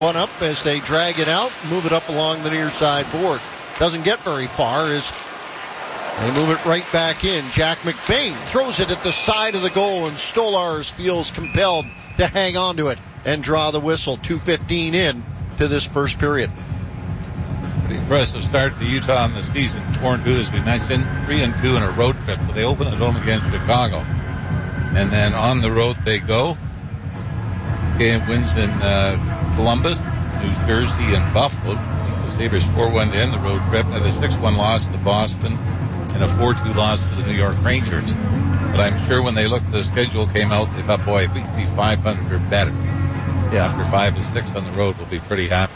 one up as they drag it out, move it up along the near side board. Doesn't get very far as they move it right back in. Jack McBain throws it at the side of the goal, and Stolars feels compelled to hang on to it and draw the whistle. 2:15 in to this first period. Pretty impressive start to Utah in the season. 4-2, as we mentioned, 3-2 in a road trip. So they open at home against Chicago, and then on the road they go. Game wins in Columbus, New Jersey, and Buffalo. The Sabres 4-1 to end the road trip, and a 6-1 loss to Boston, and a 4-2 loss to the New York Rangers. But I'm sure when they looked at the schedule came out, they thought, boy, if we can be 500 or better, after 5 to 6 on the road, we'll be pretty happy.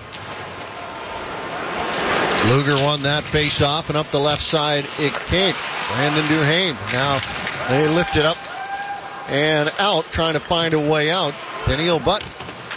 Luger won that face-off, and up the left side it came. Brandon Duhaime. Now they lift it up and out, trying to find a way out. Daniel Button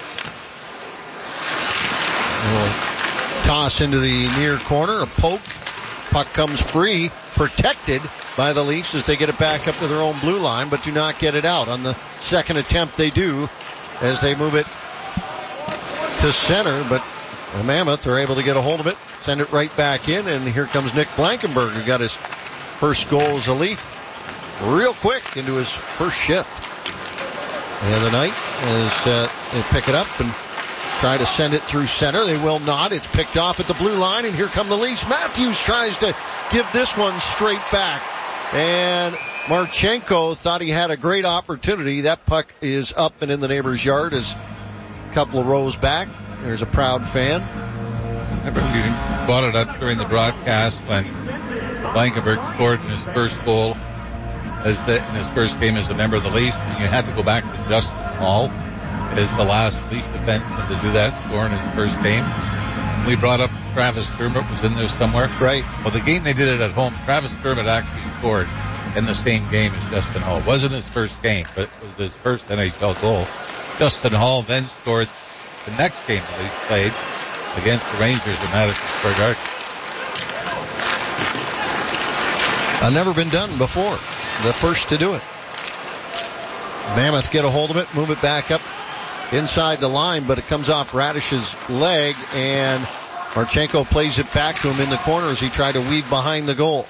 will toss into the near corner. A poke. Puck comes free, protected by the Leafs as they get it back up to their own blue line, but do not get it out. On the second attempt they do as they move it to center, but the Mammoth are able to get a hold of it, send it right back in, and here comes Nick Blankenberg, who got his first goal as a Leaf real quick into his first shift. The other night as they pick it up and try to send it through center. They will not. It's picked off at the blue line, and here come the Leafs. Matthews tries to give this one straight back, and Marchenko thought he had a great opportunity. That puck is up and in the neighbor's yard as a couple of rows back. There's a proud fan. I remember you brought it up during the broadcast when Blankenberg scored in his first goal in his first game as a member of the Leafs, and you had to go back to Justin Hall as the last Leaf defenseman to do that, score in his first game. We brought up Travis Dermott was in there somewhere. Right. Well, the game they did it at home, Travis Dermott actually scored in the same game as Justin Hall. It wasn't his first game, but it was his first NHL goal. Justin Hall then scored the next game that he played against the Rangers in Madison Square Garden. Never been done before. The first to do it. Mammoth get a hold of it, move it back up inside the line, but it comes off Radish's leg, and Marchenko plays it back to him in the corner as he tried to weave behind the goal.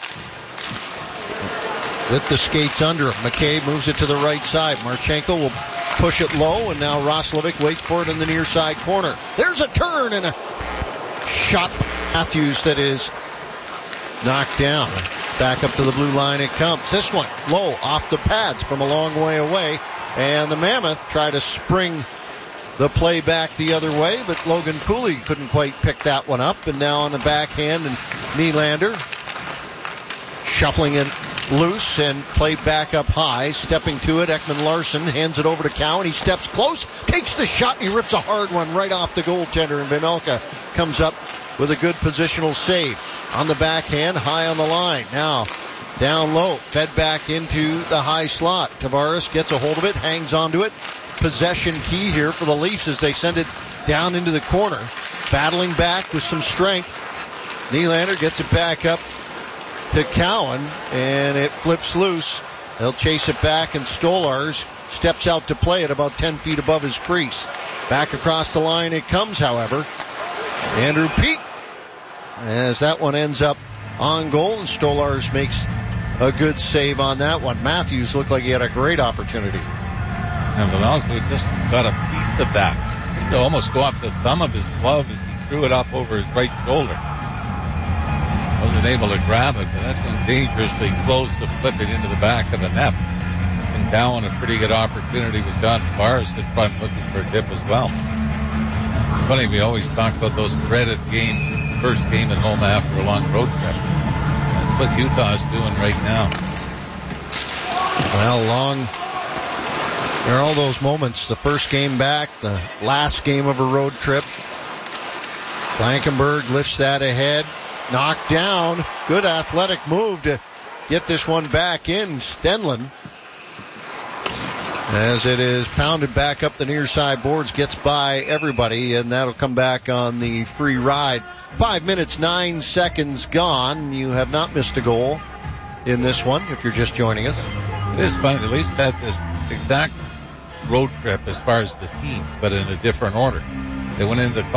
With the skates under him, McCabe moves it to the right side. Marchenko will push it low, and now Roslovic waits for it in the near side corner. There's a turn and a shot Matthews that is knocked down. Back up to the blue line it comes. This one low off the pads from a long way away, and the Mammoth try to spring the play back the other way, but Logan Cooley couldn't quite pick that one up, and now on the backhand, and Nylander shuffling it loose and played back up high, stepping to it. Ekman Larsson hands it over to Cowan. He steps close, takes the shot, and he rips a hard one right off the goaltender, and Vejmelka comes up with a good positional save. On the backhand, high on the line. Now, down low, fed back into the high slot. Tavares gets a hold of it, hangs onto it. Possession key here for the Leafs as they send it down into the corner. Battling back with some strength. Nylander gets it back up to Cowan, and it flips loose. They'll chase it back, and Stolars steps out to play it about 10 feet above his crease. Back across the line it comes, however. Andrew Peeke, as that one ends up on goal, and Stolars makes a good save on that one. Matthews looked like he had a great opportunity. And Vejmelka just got a piece of that. It almost go off the thumb of his glove as he threw it up over his right shoulder. Wasn't able to grab it, but that's when dangerously close to flip it into the back of the net. And Cowan a pretty good opportunity with John Tavares in front looking for a dip as well. Funny, we always talk about those dreaded games, first game at home after a long road trip. That's what Utah's doing right now. Well, there are all those moments, the first game back, the last game of a road trip. Blankenberg lifts that ahead, knocked down, good athletic move to get this one back in. Stenlund, as it is pounded back up the near side boards, gets by everybody, and that'll come back on the free ride. 5 minutes, 9 seconds gone. You have not missed a goal in this one if you're just joining us. It is funny, the Leafs had this exact road trip as far as the teams, but in a different order. They went into